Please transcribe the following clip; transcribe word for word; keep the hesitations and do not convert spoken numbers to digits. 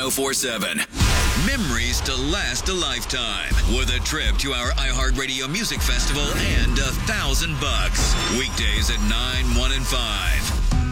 oh four seven. Memories to last a lifetime with a trip to our iHeartRadio Music Festival and a thousand bucks. Weekdays at nine, one, and five.